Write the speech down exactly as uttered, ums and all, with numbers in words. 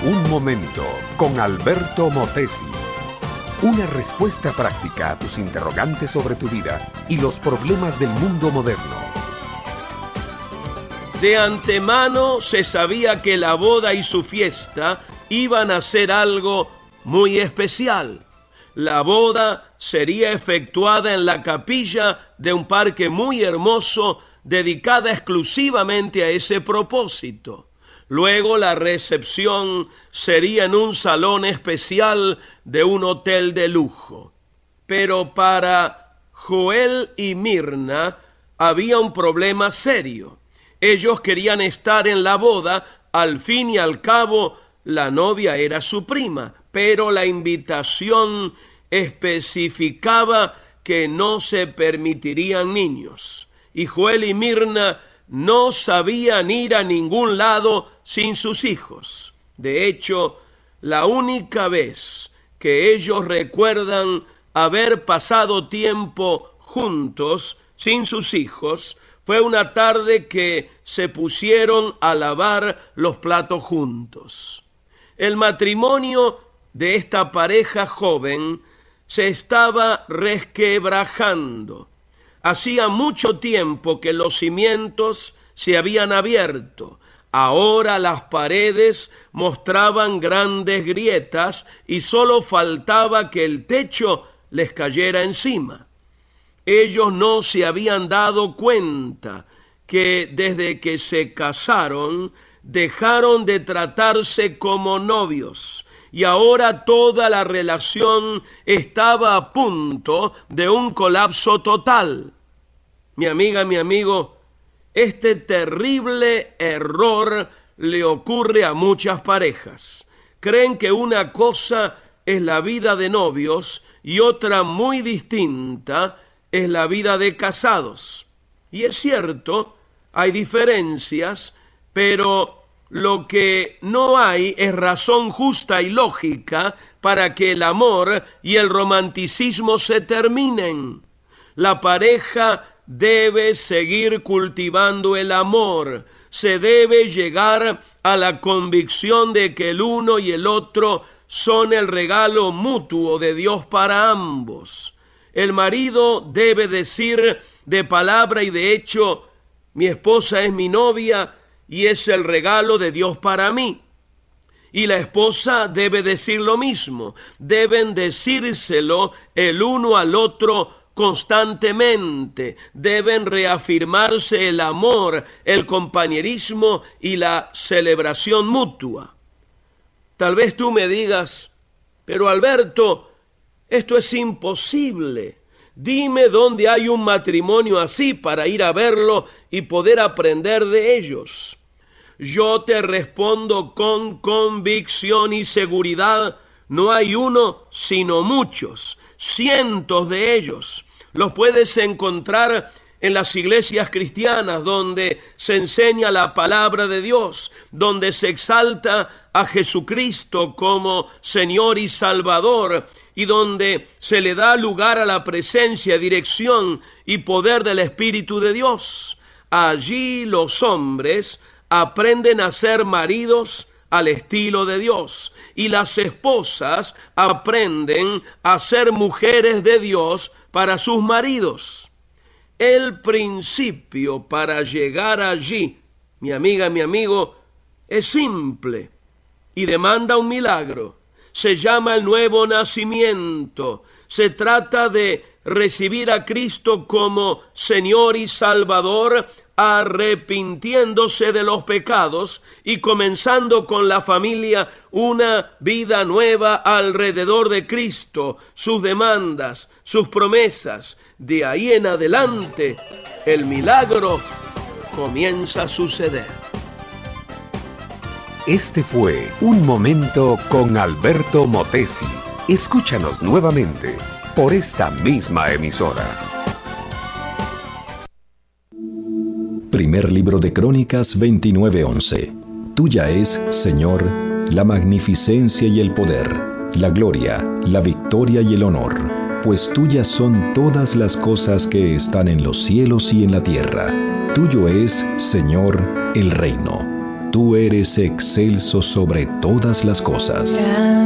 Un momento con Alberto Motesi. Una respuesta práctica a tus interrogantes sobre tu vida y los problemas del mundo moderno. De antemano se sabía que la boda y su fiesta iban a ser algo muy especial. La boda sería efectuada en la capilla de un parque muy hermoso dedicada exclusivamente a ese propósito. Luego la recepción sería en un salón especial de un hotel de lujo. Pero para Joel y Mirna había un problema serio. Ellos querían estar en la boda, al fin y al cabo la novia era su prima, pero la invitación especificaba que no se permitirían niños. Y Joel y Mirna no sabían ir a ningún lado sin sus hijos. De hecho, la única vez que ellos recuerdan haber pasado tiempo juntos sin sus hijos fue una tarde que se pusieron a lavar los platos juntos. El matrimonio de esta pareja joven se estaba resquebrajando. Hacía mucho tiempo que los cimientos se habían abierto. Ahora las paredes mostraban grandes grietas y solo faltaba que el techo les cayera encima. Ellos no se habían dado cuenta que desde que se casaron dejaron de tratarse como novios y ahora toda la relación estaba a punto de un colapso total. Mi amiga, mi amigo, este terrible error le ocurre a muchas parejas. Creen que una cosa es la vida de novios y otra muy distinta es la vida de casados. Y es cierto, hay diferencias, pero lo que no hay es razón justa y lógica para que el amor y el romanticismo se terminen. La pareja debe seguir cultivando el amor. Se debe llegar a la convicción de que el uno y el otro son el regalo mutuo de Dios para ambos. El marido debe decir de palabra y de hecho, mi esposa es mi novia y es el regalo de Dios para mí. Y la esposa debe decir lo mismo. Deben decírselo el uno al otro constantemente. Deben reafirmarse el amor, el compañerismo y la celebración mutua. Tal vez tú me digas, pero Alberto, esto es imposible. Dime dónde hay un matrimonio así para ir a verlo y poder aprender de ellos. Yo te respondo con convicción y seguridad, no hay uno, sino muchos, cientos de ellos. Los puedes encontrar en las iglesias cristianas donde se enseña la palabra de Dios, donde se exalta a Jesucristo como Señor y Salvador y donde se le da lugar a la presencia, dirección y poder del Espíritu de Dios. Allí los hombres aprenden a ser maridos al estilo de Dios y las esposas aprenden a ser mujeres de Dios para sus maridos. El principio para llegar allí, mi amiga, mi amigo, es simple y demanda un milagro. Se llama el nuevo nacimiento. Se trata de recibir a Cristo como Señor y Salvador, arrepintiéndose de los pecados y comenzando con la familia una vida nueva alrededor de Cristo, sus demandas, sus promesas. De ahí en adelante, el milagro comienza a suceder. Este fue Un Momento con Alberto Motesi. Escúchanos nuevamente por esta misma emisora. Primer libro de Crónicas veintinueve once. Tuya es, Señor, la magnificencia y el poder, la gloria, la victoria y el honor, pues tuyas son todas las cosas que están en los cielos y en la tierra. Tuyo es, Señor, el reino. tú eres excelso sobre todas las cosas.